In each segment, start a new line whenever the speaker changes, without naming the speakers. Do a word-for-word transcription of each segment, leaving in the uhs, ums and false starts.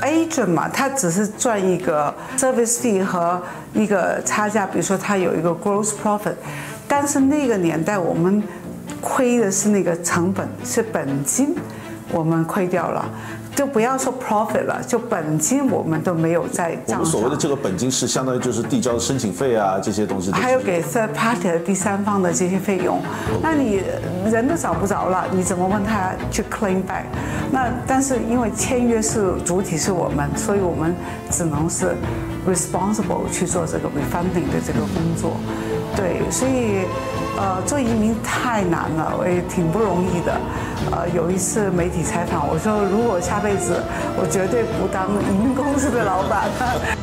agent 嘛，他只是赚一个 service fee 和一个差价，比如说他有一个 gross profit， 但是那个年代我们亏的是那个成本，是本金，我们亏掉了。就不要说 profit 了，就本金我们都没有在账上。
我们所谓的这个本金是相当于就是递交的申请费啊，这些东西。
还有给 third party 的第三方的这些费用，那你人都找不着了，你怎么问他去 claim back？ 那但是因为签约是主体是我们，所以我们只能是 responsible 去做这个 refunding 的这个工作。对，所以呃做移民太难了，我也挺不容易的。呃，有一次媒体采访我说，如果下辈子我绝对不当移民公司的老板。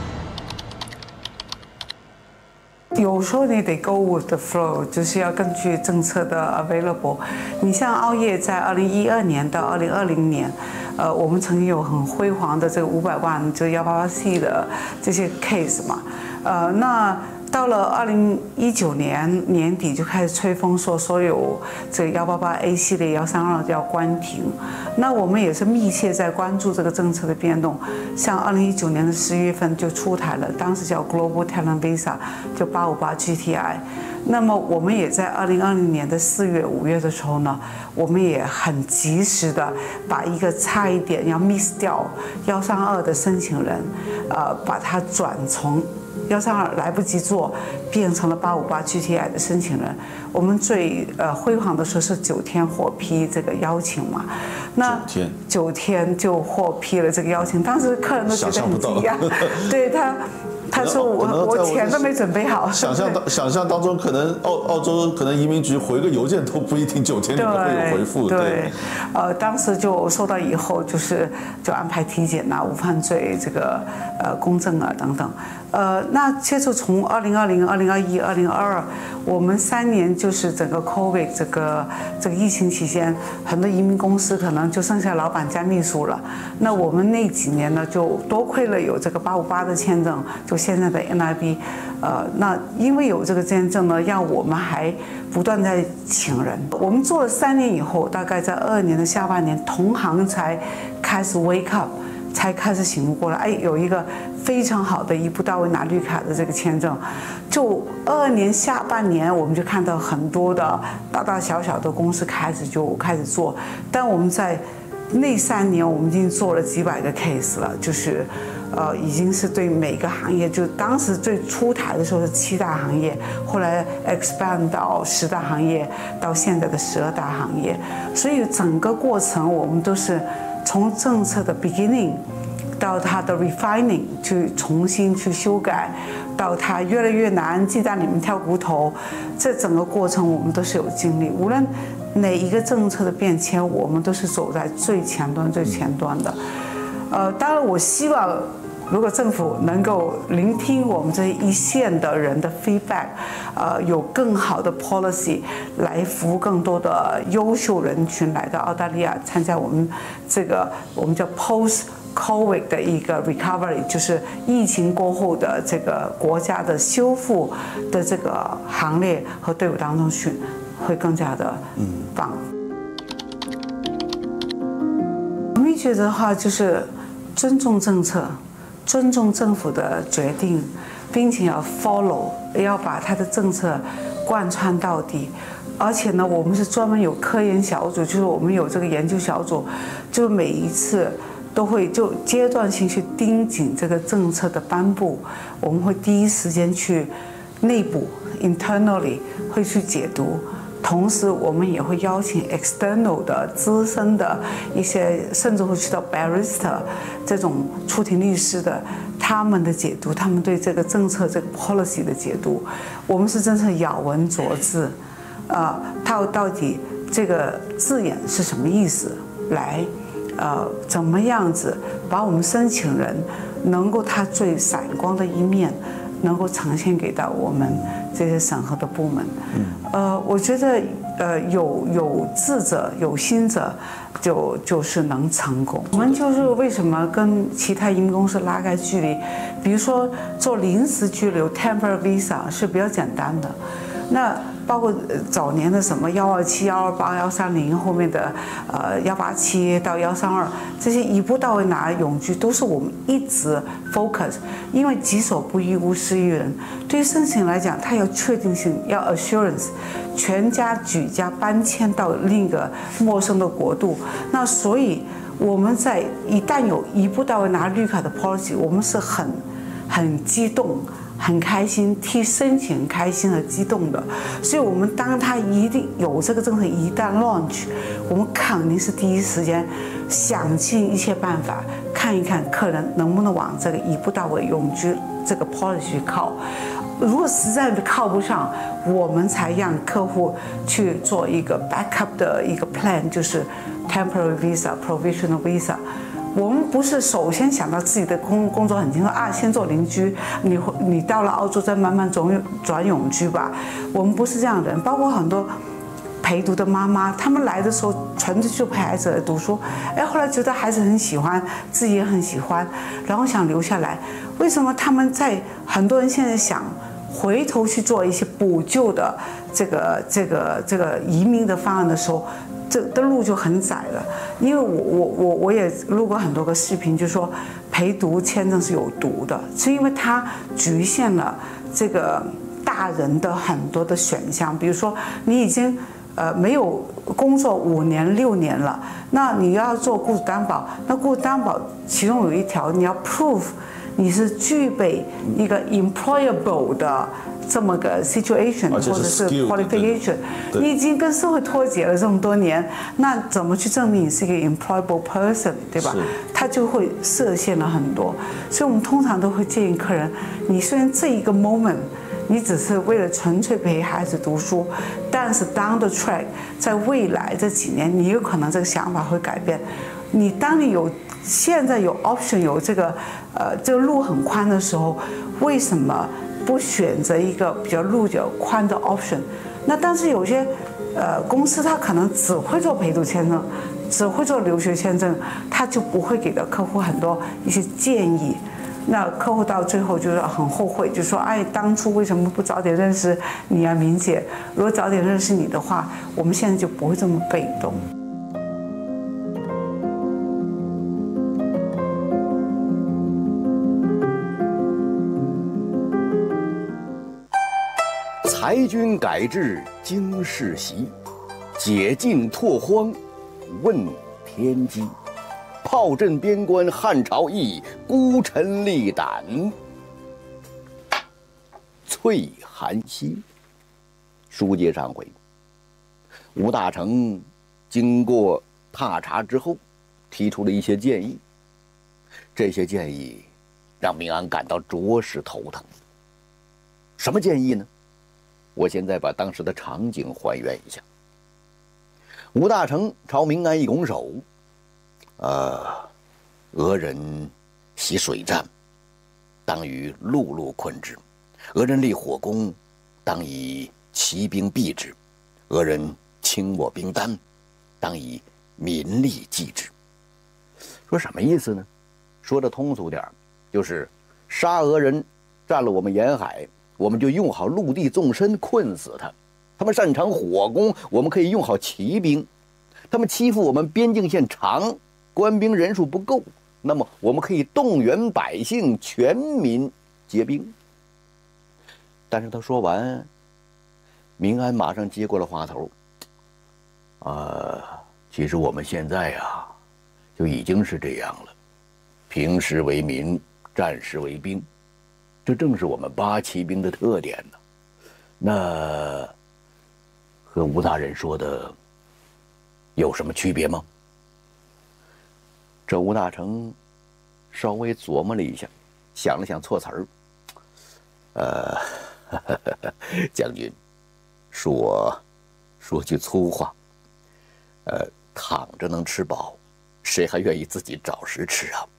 有时候你得 go with the flow， 就是要根据政策的 available。你像奥业在二零一二年到二零二零年，呃，我们曾经有很辉煌的这个五百万，就幺八八 C 的这些 case 嘛，呃，那。到了二零一九年年底就开始吹风，说所有这个幺八八 A 系列、幺三二要关停。那我们也是密切在关注这个政策的变动。像二零一九年的十月份就出台了，当时叫 Global Talent Visa， 就八五八 G T I。那么我们也在二零二零年的四月、五月的时候呢，我们也很及时的把一个差一点要 miss 掉幺三二的申请人，呃，把它转从幺三二来不及做，变成了八五八 G T I 的申请人。我们最呃辉煌的时候是九天获批这个邀请嘛，那
九天
九天就获批了这个邀请，当时客人都觉得很惊讶，对他。他说我我钱都没准备好。
想象当想象当中，可能澳澳洲可能移民局回个邮件都不一定九天里面会有回复。
对，对呃，当时就收到以后，就是就安排体检啊、无犯罪这个呃公证啊等等。呃，那接着从二零二零、二零二一、二零二二，我们三年就是整个 COVID 这个这个疫情期间，很多移民公司可能就剩下老板加秘书了。那我们那几年呢，就多亏了有这个八五八的签证，就现在的 N I B， 呃，那因为有这个签证呢，让我们还不断在请人。我们做了三年以后，大概在二二年的下半年，同行才开始 wake up。才开始醒悟过来，哎，有一个非常好的一步到位拿绿卡的这个签证，就二二年下半年，我们就看到很多的大大小小的公司开始就开始做，但我们在那三年，我们已经做了几百个 case 了，就是，呃，已经是对每个行业，就当时最出台的时候是七大行业，后来 expand 到十大行业，到现在的十二大行业，所以整个过程我们都是。从政策的 beginning 到它的 refining 去重新去修改，到它越来越难，鸡蛋里面挑骨头，这整个过程我们都是有经历。无论哪一个政策的变迁，我们都是走在最前端、最前端的。呃，当然我希望。如果政府能够聆听我们这一线的人的 feedback， 呃，有更好的 policy 来服务更多的优秀人群来到澳大利亚参加我们这个我们叫 post COVID 的一个 recovery， 就是疫情过后的这个国家的修复的这个行列和队伍当中去，会更加的棒。我们觉得的话就是尊重政策。尊重政府的决定，并且要 follow， 要把他的政策贯穿到底。而且呢，我们是专门有科研小组，就是我们有这个研究小组，就每一次都会就阶段性去盯紧这个政策的颁布，我们会第一时间去内部 internally 会去解读。同时，我们也会邀请 external 的资深的一些，甚至会去到 barrister 这种出庭律师的，他们的解读，他们对这个政策、这个 policy 的解读，我们是真是咬文嚼字，啊、呃，它到底这个字眼是什么意思？来，呃，怎么样子把我们申请人能够他最闪光的一面。能够呈现给到我们这些审核的部门，呃，我觉得呃有有志者有心者就就是能成功。我们就是为什么跟其他移民公司拉开距离，比如说做临时居留 temporary visa 是比较简单的，那包括早年的什么幺二七、幺二八、幺三零，后面的呃幺八七到幺三二，这些一步到位拿永居都是我们一直 focus， 因为己所不欲，勿施于人。对于申请来讲，它要确定性，要 assurance， 全家举家搬迁到另一个陌生的国度，那所以我们在一旦有一步到位拿绿卡的 policy， 我们是很很激动。很开心，替申请开心和激动的，所以我们当他一定有这个政策一旦 launch， 我们肯定是第一时间想尽一切办法看一看客人能不能往这个一步到位永居这个 policy 去靠。如果实在靠不上，我们才让客户去做一个 backup 的一个 plan， 就是 temporary visa、provisional visa。我们不是首先想到自己的工工作很轻松啊，先做邻居，你你到了澳洲再慢慢转转永居吧。我们不是这样的人，包括很多陪读的妈妈，他们来的时候纯粹就陪孩子来读书，哎，后来觉得孩子很喜欢，自己也很喜欢，然后想留下来。为什么他们在很多人现在想回头去做一些补救的这个这个这个移民的方案的时候？这的路就很窄了，因为我我我我也录过很多个视频，就说陪读签证是有毒的，是因为它局限了这个大人的很多的选项，比如说你已经呃没有工作五年六年了，那你要做雇主担保，那雇主担保其中有一条你要 prove 你是具备一个 employable 的。这么个 situation 或者是 qualification， 你已经跟社会脱节了这么多年，那怎么去证明你是一个 employable person， 对吧？他就会设限了很多。所以我们通常都会建议客人，你虽然这一个 moment 你只是为了纯粹陪孩子读书，但是 down the track， 在未来这几年，你有可能这个想法会改变。你当你有现在有 option 有这个呃这个路很宽的时候，为什么？不选择一个比较路较宽的 option， 那但是有些呃公司它可能只会做陪读签证，只会做留学签证，他就不会给到客户很多一些建议。那客户到最后就是很后悔，就说哎，当初为什么不早点认识你啊，明姐？如果早点认识你的话，我们现在就不会这么被动。
裁军改制经世袭，解禁拓荒问天机。炮震边关汉朝义，孤臣力胆翠寒溪。书接上回，吴大成经过踏查之后，提出了一些建议。这些建议让明安感到着实头疼。什么建议呢？我现在把当时的场景还原一下。吴大成朝明安一拱手，呃，俄人习水战，当以陆路困之；俄人立火攻，当以骑兵避之；俄人轻我兵单，当以民力济之。说什么意思呢？说的通俗点，就是杀俄人占了我们沿海，我们就用好陆地纵深困死他；他们擅长火攻，我们可以用好骑兵；他们欺负我们边境线长，官兵人数不够，那么我们可以动员百姓，全民结兵。但是他说完，明安马上接过了话头。啊，其实我们现在呀，就已经是这样了，平时为民，战时为兵。这正是我们八旗兵的特点呢。那和吴大人说的有什么区别吗？这吴大成稍微琢磨了一下，想了想措辞儿，呃，将军，说说句粗话，呃，躺着能吃饱，谁还愿意自己找食吃啊？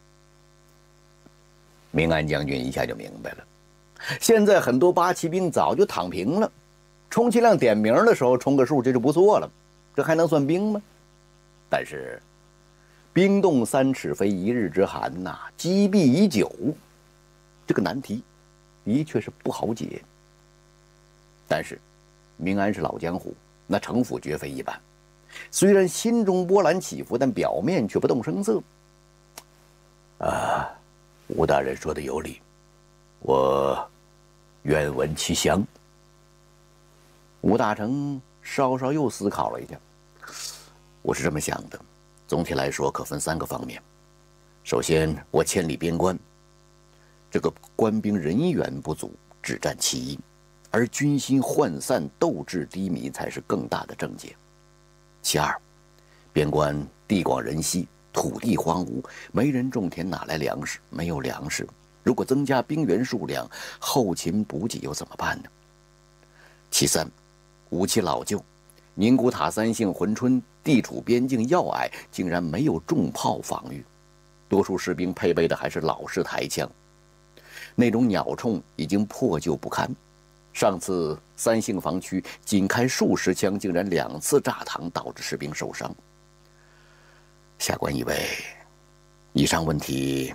明安将军一下就明白了，现在很多八旗兵早就躺平了，充其量点名的时候充个数，这就不错了，这还能算兵吗？但是冰冻三尺非一日之寒呐、啊，积弊已久，这个难题的确是不好解。但是明安是老江湖，那城府绝非一般。虽然心中波澜起伏，但表面却不动声色。啊，吴大人说的有理，我愿闻其详。吴大成稍稍又思考了一下，我是这么想的，总体来说可分三个方面。首先，我千里边关，这个官兵人员不足，只占其一，而军心涣散、斗志低迷才是更大的症结。其二，边关地广人稀，土地荒芜，没人种田，哪来粮食？没有粮食，如果增加兵员数量，后勤补给又怎么办呢？其三，武器老旧，宁古塔三姓珲春地处边境要隘，竟然没有重炮防御，多数士兵配备的还是老式台枪，那种鸟铳已经破旧不堪。上次三姓防区仅开数十枪，竟然两次炸膛，导致士兵受伤。下官以为，以上问题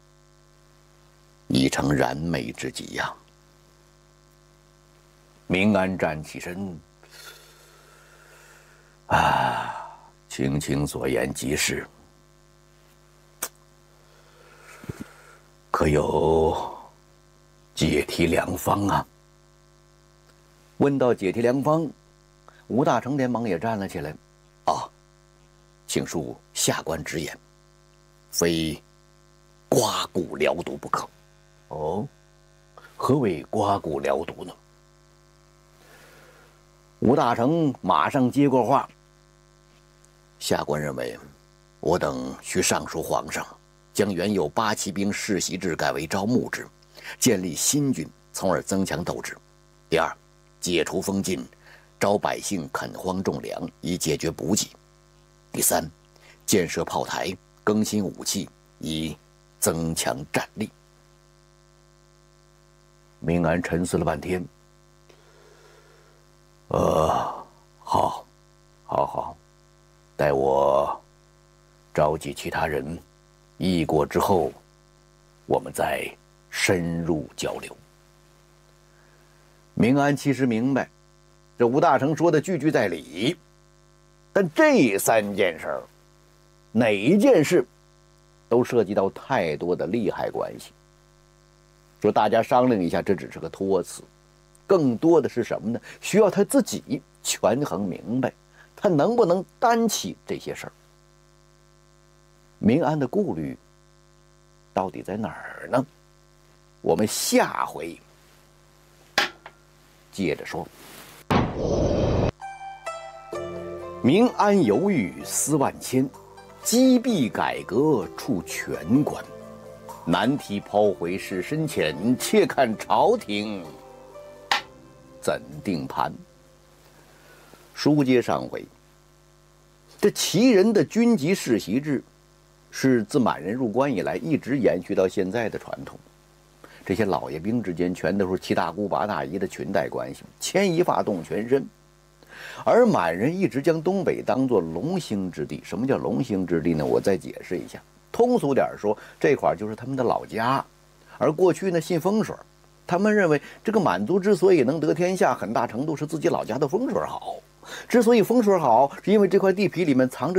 已成燃眉之急呀。明安站起身，啊，青青所言极是，可有解题良方啊？问到解题良方，吴大成连忙也站了起来。啊，请恕下官直言，非刮骨疗毒不可。哦，何为刮骨疗毒呢？吴大成马上接过话。下官认为，我等需上书皇上，将原有八旗兵世袭制改为招募制，建立新军，从而增强斗志。第二，解除封禁，招百姓垦荒种粮，以解决补给。第三，建设炮台，更新武器，以增强战力。明安沉思了半天，呃，好，好，好，待我召集其他人议过之后，我们再深入交流。明安其实明白，这吴大成说的句句在理，但这三件事儿，哪一件事都涉及到太多的利害关系。说大家商量一下，这只是个托词，更多的是什么呢？需要他自己权衡明白，他能不能担起这些事儿。明安的顾虑到底在哪儿呢？我们下回接着说。明安犹豫思万千，积弊改革处全关。难题抛回事深浅，且看朝廷怎定盘。书接上回，这旗人的军级世袭制是自满人入关以来一直延续到现在的传统。这些老爷兵之间全都是七大姑八大姨的裙带关系，牵一发动全身。而满人一直将东北当作龙兴之地。什么叫龙兴之地呢？我再解释一下。通俗点说，这块就是他们的老家。而过去呢，信风水，他们认为这个满族之所以能得天下，很大程度是自己老家的风水好。之所以风水好，是因为这块地皮里面藏着